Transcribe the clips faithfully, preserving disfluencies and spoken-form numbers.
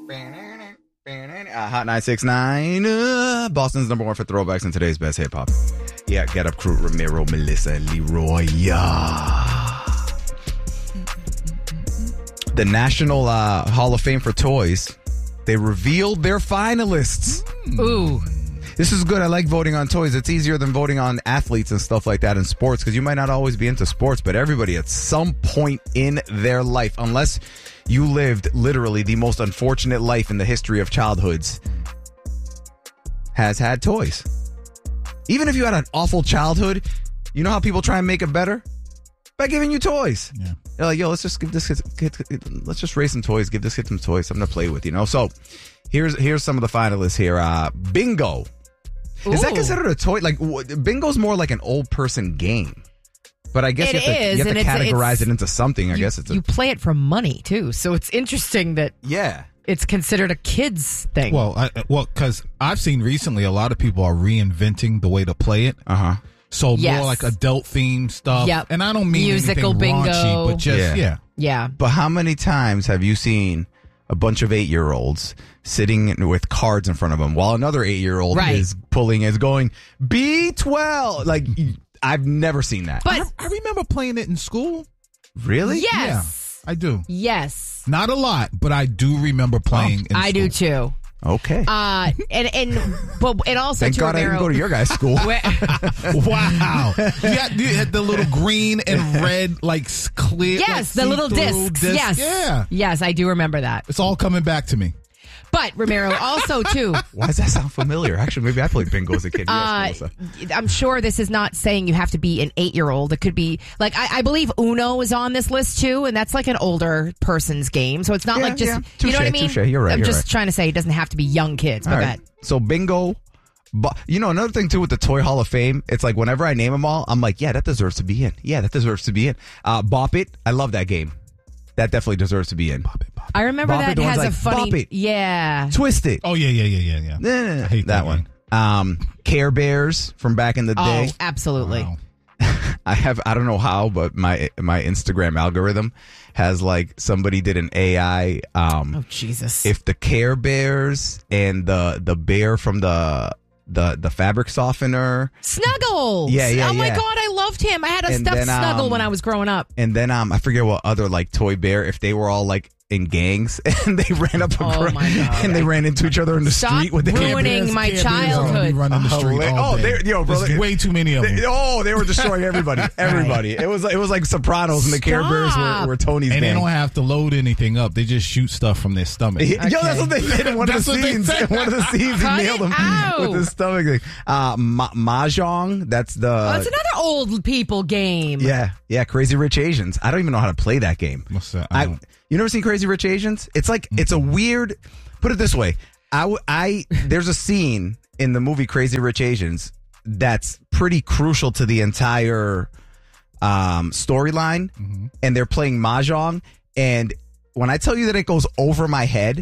Uh, Hot nine six nine, uh, Boston's number one for throwbacks and today's best hip hop. Yeah, Get Up Crew, Ramiro, Melissa, Leroy. Yeah. The National uh, Hall of Fame for Toys, they revealed their finalists. Ooh. This is good. I like voting on toys. It's easier than voting on athletes and stuff like that in sports because you might not always be into sports, but everybody at some point in their life, unless you lived literally the most unfortunate life in the history of childhoods, has had toys. Even if you had an awful childhood, you know how people try and make it better? By giving you toys. Yeah. They're like, yo, let's just give this kid, let's just raise some toys, give this kid some toys, something to play with, you know? So here's here's some of the finalists here. Uh, bingo. Ooh. Is that considered a toy? Like, bingo's more like an old person game. But I guess It you have to, is, you have to and it's- categorize it's- it into something. I you, guess it's a... You play it for money, too. So it's interesting that Yeah. it's considered a kid's thing. Well, I, well, because I've seen recently a lot of people are reinventing the way to play it. Uh-huh. So Yes. more like adult themed stuff. Yep. And I don't mean Musical anything bingo. raunchy, but just, Yeah. yeah. yeah. But how many times have you seen a bunch of eight-year-olds sitting with cards in front of them while another eight-year-old Right. is pulling, is going, B twelve? Like, I've never seen that. But I, I remember playing it in school. Really? yes. I do. Yes. Not a lot, but I do remember playing in I school. do, too. Okay. Uh, and, and, but, and also, Thank to God I didn't Romero- go to your guys' school. Where- Wow. you, had, you had the little green and red, like, s- clear. yes, like, the little see-through discs. disc. Yes. Yeah. Yes, I do remember that. It's all coming back to me. But, Romero, also, too, Why does that sound familiar? Actually, maybe I played bingo as a kid. Uh, Yes, Melissa. I'm sure this is not saying you have to be an eight-year-old. It could be, like, I, I believe Uno is on this list, too, and that's like an older person's game. So it's not Yeah, like just, yeah. you know what I Touche, mean? touche. You're right, I'm you're just right. trying to say it doesn't have to be young kids. But All go right. ahead. So bingo, but you know another thing too with the Toy Hall of Fame, it's like whenever I name them all, I'm like, yeah, that deserves to be in. Yeah, that deserves to be in. Uh, Bop It, I love that game. That definitely deserves to be in. Bop It, Bop It. I remember Bop It, that the one's has a like, funny, Bop It. yeah. Twist It. Oh, yeah, yeah, yeah, yeah, yeah. Eh, I hate that that one. game. Um, Care Bears from back in the Oh, day. absolutely. Wow. I have I don't know how, but my my Instagram algorithm has like somebody did an A I. Um, Oh, Jesus. if the Care Bears and the the bear from the the the fabric softener, Snuggles. Yeah, yeah, Oh, my yeah. God, I loved him. I had a And stuffed then, Snuggle um, when I was growing up. and then um I forget what other like toy bear, if they were all like in gangs and they ran up a Oh, gr- my God. and they ran into each other in the Stop street with the ruining Care Bears. my Care Bears are gonna childhood. be running the street Hila- all oh, day. they- yo, bro, There's they- way too many of them. They- oh, they were destroying everybody, everybody. It was it was like Sopranos, and the Care Bears were, were Tony's And they gang. don't have to load anything up. They just shoot stuff from their stomach. Yo, that's what they did in one of That's the what they scenes. said. In one of the scenes, he Cut nailed it him out. with his stomach thing. Uh, Ma- Mahjong, that's the... Oh, it's another old people game. yeah, yeah, Crazy Rich Asians. I don't even know how to play that game. What's that? I I, don't- you never seen Crazy Rich Asians? It's like, it's a weird... Put it this way. I, w- I There's a scene in the movie Crazy Rich Asians that's pretty crucial to the entire um, storyline, and they're playing Mahjong, and when I tell you that it goes over my head,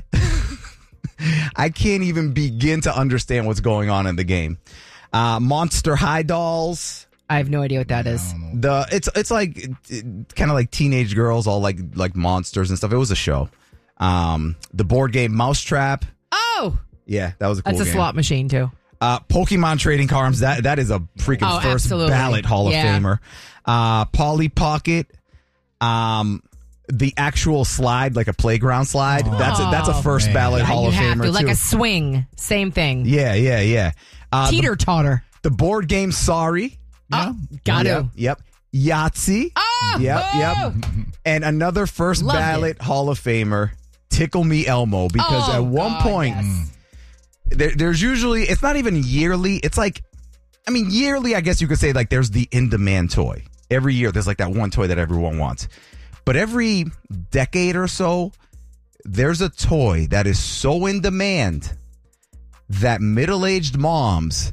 I can't even begin to understand what's going on in the game. Uh, Monster High Dolls. I have no idea what that is. The it's it's like kind of like teenage girls, all like like monsters and stuff. It was a show. Um, the board game Mousetrap. Oh, Yeah, that was a cool that's a game. slot machine, too. Uh, Pokemon Trading Cards. That that is a freaking Oh, first absolutely. ballot Hall of Yeah. Famer. Uh, Polly Pocket. Um, the actual slide, like a playground slide. That's a, that's a first man. ballot Yeah, Hall you of have Famer to. Like too. a swing. Same thing. yeah, yeah, yeah. Uh, the, Teeter-totter. the board game Sorry. Yeah. Got Yep, to. Yep. Yahtzee. Oh, Yep, oh. yep. And another first Loved ballot Hall of Famer, Tickle Me Elmo, because Oh, at one God, point, yes. there, there's usually, it's not even yearly. It's like, I mean, yearly, I guess you could say like there's the in-demand toy. Every year, there's like that one toy that everyone wants. But every decade or so, there's a toy that is so in demand that middle-aged moms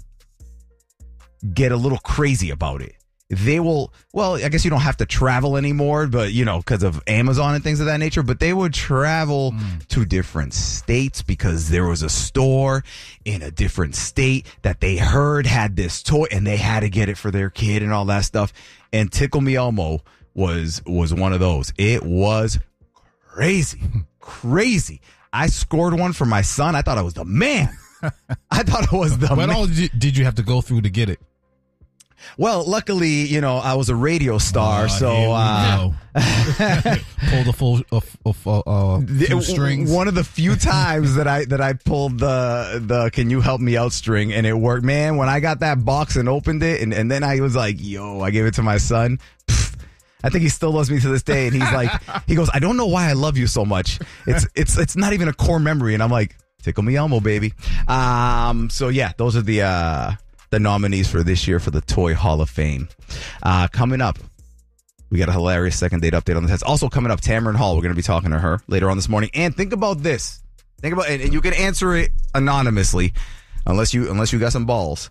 get a little crazy about it. They will, well, I guess you don't have to travel anymore, but, you know, because of Amazon and things of that nature, but they would travel mm. to different states because there was a store in a different state that they heard had this toy and they had to get it for their kid and all that stuff. And Tickle Me Elmo was, was one of those. It was crazy, crazy. I scored one for my son. I thought I was the man. I thought I was the What man. all did you, did you have to go through to get it? Well, luckily, you know, I was a radio star, Uh, so here we uh, go. Pull the full uh, uh, uh, the- few strings. one of the few times that I that I pulled the the "Can you help me out" string and it worked. Man, when I got that box and opened it, and, and then I was like, "Yo!" I gave it to my son. Pfft, I think he still loves me to this day, and he's like, he goes, "I don't know why I love you so much. It's it's it's not even a core memory." And I'm like, "Tickle me Elmo, baby." Um, so yeah, those are the uh, the nominees for this year for the Toy Hall of Fame. Uh, coming up, we got a hilarious second date update on the test. Also coming up, Tamron Hall. We're going to be talking to her later on this morning. And think about this. Think about, and, and you can answer it anonymously, unless you unless you got some balls.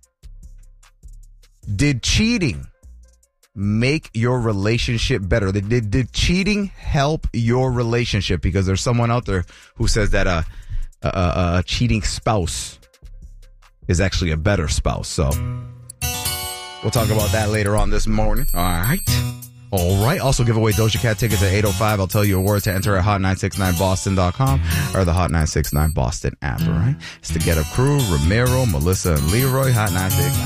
Did cheating make your relationship better? Did, did, did cheating help your relationship? Because there's someone out there who says that a, a, a, a cheating spouse is actually a better spouse. So we'll talk about that later on this morning. All right. All right. Also give away Doja Cat tickets at eight oh five. I'll tell you a word to enter at hot nine six nine boston dot com or the Hot nine six nine Boston app. All right. It's the Get Up Crew, Ramiro, Melissa, and Leroy. Hot nine six nine.